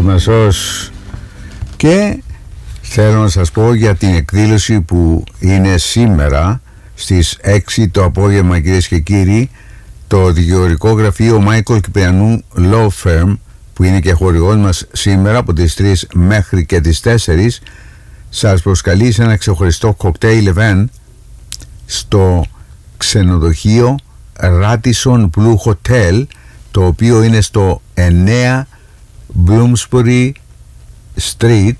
Μεσός. Και θέλω να σας πω για την εκδήλωση που είναι σήμερα στις 6 το απόγευμα, κυρίες και κύριοι. Το δικηγορικό γραφείο Μάικολ Κυπριανού Law Firm, που είναι και χορηγός μας σήμερα από τις 3 μέχρι και τις 4, σας προσκαλεί σε ένα ξεχωριστό cocktail event στο ξενοδοχείο Radisson Blu Hotel, το οποίο είναι στο 9 Bloomsbury Street,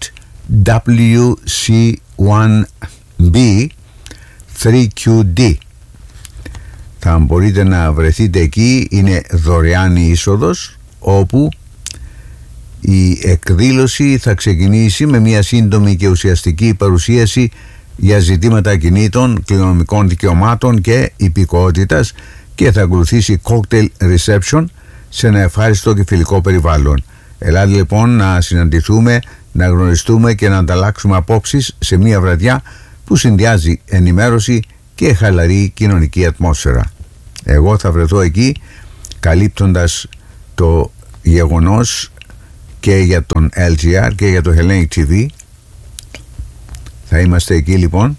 WC1B 3QD. Θα μπορείτε να βρεθείτε εκεί, είναι δωρεάν η είσοδος, όπου η εκδήλωση θα ξεκινήσει με μια σύντομη και ουσιαστική παρουσίαση για ζητήματα ακινήτων, κληρονομικών δικαιωμάτων και υπηκότητας, και θα ακολουθήσει cocktail reception σε ένα ευχάριστο και φιλικό περιβάλλον. Ελάτε λοιπόν να συναντηθούμε, να γνωριστούμε και να ανταλλάξουμε απόψεις σε μια βραδιά που συνδυάζει ενημέρωση και χαλαρή κοινωνική ατμόσφαιρα. Εγώ θα βρεθώ εκεί καλύπτοντας το γεγονός και για τον LGR και για το Hellenic TV. Θα είμαστε εκεί λοιπόν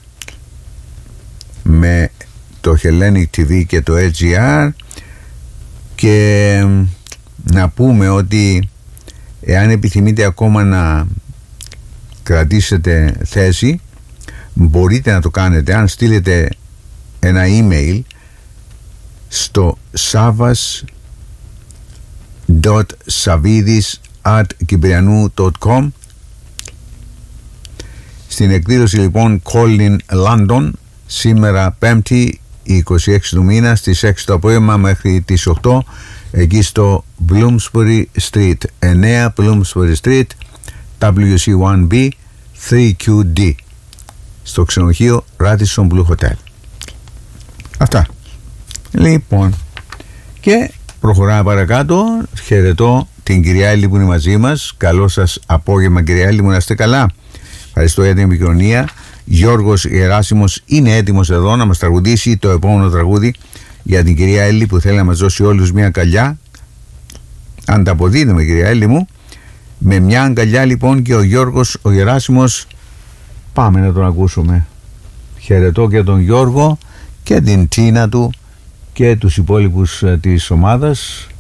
με το Hellenic TV και το LGR, και να πούμε ότι εάν επιθυμείτε ακόμα να κρατήσετε θέση, μπορείτε να το κάνετε αν στείλετε ένα email στο savas.savidis@kiprianou.com. Στην εκδήλωση λοιπόν Calling London, σήμερα 5η 26 του μήνα στις 6 το απόγευμα μέχρι τις 8, εκεί στο Bloomsbury Street, 9 Bloomsbury Street, WC1B 3QD, στο ξενοδοχείο Radisson Blu Hotel. Αυτά λοιπόν, και προχωράμε παρακάτω. Χαιρετώ την κυρία Έλλη που είναι μαζί μας. Καλό σας απόγευμα, κυρία Έλλη μου, να είστε καλά. Ευχαριστώ για την επικοινωνία. Γιώργος Γεράσιμος είναι έτοιμος εδώ να μας τραγουδήσει το επόμενο τραγούδι για την κυρία Έλλη, που θέλει να μας δώσει όλους μια αγκαλιά. Ανταποδίδουμε, κυρία Έλλη μου, με μια αγκαλιά λοιπόν, και ο Γιώργος ο Γεράσιμος. Πάμε να τον ακούσουμε. Χαιρετώ και τον Γιώργο και την Τίνα του και τους υπόλοιπους της ομάδας.